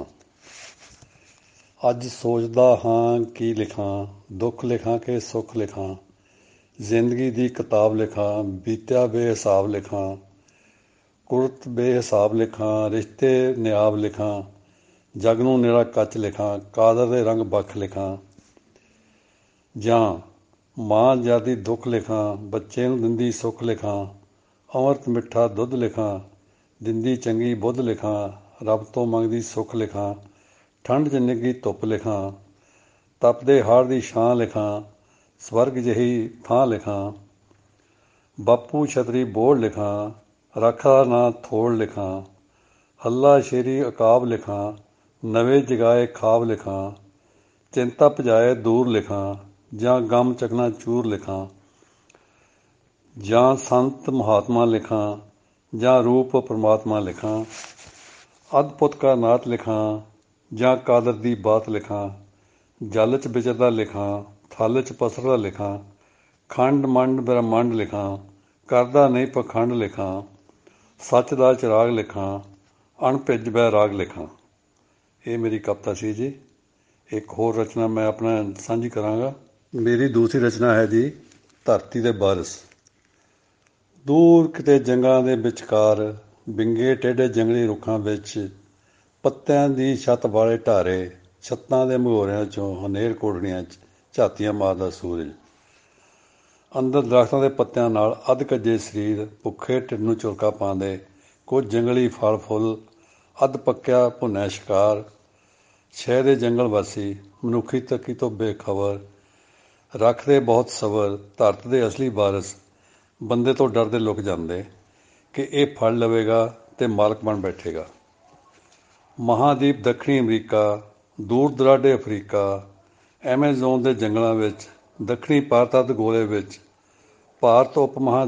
ਅੱਜ ਸੋਚਦਾ ਹਾਂ ਕੀ ਲਿਖਾਂ, ਦੁੱਖ ਲਿਖਾਂ ਕਿ ਸੁੱਖ ਲਿਖਾਂ, ਜ਼ਿੰਦਗੀ ਦੀ ਕਿਤਾਬ ਲਿਖਾਂ, ਬੀਤਿਆ ਬੇਹਿਸਾਬ ਲਿਖਾਂ, ਕੁਰਤ ਬੇਹਿਸਾਬ ਲਿਖਾਂ, ਰਿਸ਼ਤੇ ਨਿਆਬ ਲਿਖਾਂ, ਜਗ ਨੂੰ ਨਿਰਾ ਕੱਚ ਲਿਖਾਂ, ਕਾਦਰ ਦੇ ਰੰਗ ਵੱਖ ਲਿਖਾਂ, ਜਾਂ ਮਾਂ ਜਿਆਦੀ ਦੁੱਖ ਲਿਖਾਂ, ਬੱਚੇ ਨੂੰ ਦਿੰਦੀ ਸੁੱਖ ਲਿਖਾਂ, ਅੰਮ੍ਰਿਤ ਮਿੱਠਾ ਦੁੱਧ ਲਿਖਾਂ, ਦਿੰਦੀ ਚੰਗੀ ਬੁੱਧ ਲਿਖਾਂ, ਰੱਬ ਤੋਂ ਮੰਗਦੀ ਸੁੱਖ ਲਿਖਾਂ, ਠੰਡ 'ਚ ਨਿੱਘੀ ਧੁੱਪ ਲਿਖਾਂ, ਤਪਦੇ ਹਾੜ ਦੀ ਛਾਂ ਲਿਖਾਂ, ਸਵਰਗ ਜਿਹੀ ਥਾਂ ਲਿਖਾਂ, ਬਾਪੂ ਛਤਰੀ ਬੋੜ ਲਿਖਾਂ, ਰਾਖਾ ਨਾਂ ਥੋੜ ਲਿਖਾਂ, ਹੱਲਾ ਸ਼ੇਰੀ ਅਕਾਬ ਲਿਖਾਂ, ਨਵੇਂ ਜਗਾਏ ਖਾਬ ਲਿਖਾਂ, ਚਿੰਤਾ ਭਜਾਏ ਦੂਰ ਲਿਖਾਂ, ਜਾਂ ਗਮ ਚਕਨਾ ਚੂਰ ਲਿਖਾਂ, ਜਾਂ ਸੰਤ ਮਹਾਤਮਾ ਲਿਖਾਂ, ਜਾਂ ਰੂਪ ਪਰਮਾਤਮਾ ਲਿਖਾਂ, ਅਦਭੁਤ ਕਾ ਨਾਤ ਲਿਖਾਂ, ਜਾਂ ਕਾਦਰ ਦੀ ਬਾਤ ਲਿਖਾਂ, ਜਲ 'ਚ ਵਿਚਰਦਾ ਲਿਖਾਂ, ਥਲ 'ਚ ਪਸਰਦਾ ਲਿਖਾਂ, ਖੰਡ ਮੰਡ ਬ੍ਰਹਮੰਡ ਲਿਖਾਂ, ਕਰਦਾ ਨਹੀਂ ਪਖੰਡ ਲਿਖਾਂ, ਸੱਚ ਦਾ ਚਿਰਾਗ ਲਿਖਾਂ, ਅਣਭਿੱਜ ਬੈਰਾਗ ਲਿਖਾਂ। ਇਹ ਮੇਰੀ ਕਵਿਤਾ ਸੀ ਜੀ। ਇੱਕ ਹੋਰ ਰਚਨਾ ਮੈਂ ਆਪਣਾ ਸਾਂਝੀ ਕਰਾਂਗਾ। ਮੇਰੀ ਦੂਸਰੀ ਰਚਨਾ ਹੈ ਜੀ ਧਰਤੀ ਦੇ ਵਾਰਿਸ। ਦੂਰ ਕਿਤੇ ਜੰਗਲਾਂ ਦੇ ਵਿਚਕਾਰ, ਵਿੰਗੇ ਟੇਢੇ ਜੰਗਲੀ ਰੁੱਖਾਂ ਵਿੱਚ, ਪੱਤਿਆਂ ਦੀ ਛੱਤ ਵਾਲੇ ਢਾਰੇ, ਛੱਤਾਂ ਦੇ ਮਗੋਰਿਆਂ 'ਚੋਂ ਹਨੇਰ ਕੋਠੜੀਆਂ 'ਚ ਝਾਤੀਆਂ ਮਾਰਦਾ ਸੂਰਜ। ਅੰਦਰ ਦਰੱਖਤਾਂ ਦੇ ਪੱਤਿਆਂ ਨਾਲ ਅੱਧ ਕੱਜੇ ਸਰੀਰ, ਭੁੱਖੇ ਢਿੱਡ ਨੂੰ ਝੁਲਕਾ ਪਾਉਂਦੇ ਕੁਝ ਜੰਗਲੀ ਫਲ ਫੁੱਲ ਅੱਧ ਪੱਕਿਆ ਭੁੰਨਿਆ ਸ਼ਿਕਾਰ, ਸ਼ਹਿ ਦੇ ਜੰਗਲ ਵਾਸੀ ਮਨੁੱਖੀ ਤਰੱਕੀ ਤੋਂ ਬੇਖਬਰ, ਰੱਖਦੇ ਬਹੁਤ ਸਬਰ, ਧਰਤ ਦੇ ਅਸਲੀ ਵਾਰਸ ਬੰਦੇ ਤੋਂ ਡਰਦੇ ਲੁਕ ਜਾਂਦੇ ਕਿ ਇਹ ਫੜ ਲਵੇਗਾ ਤੇ ਮਾਲਕ ਬਣ ਬੈਠੇਗਾ। ਮਹਾਂਦੀਪ ਦੱਖਣੀ ਅਮਰੀਕਾ, ਦੂਰ ਦੁਰਾਡੇ ਅਫਰੀਕਾ, ਐਮਾਜ਼ੋਨ ਦੇ ਜੰਗਲਾਂ ਵਿੱਚ, ਦੱਖਣੀ ਭਾਰਤ ਅੱਧ ਗੋਲੇ ਵਿੱਚ, ਭਾਰਤ ਉਪ ਮਹਾ